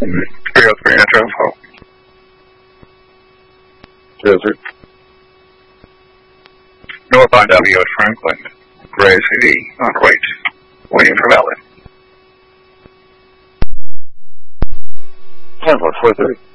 303 Intro. Desert. Northbound W at Franklin. Gray CD on wait. Waiting for valid. Tampa 430.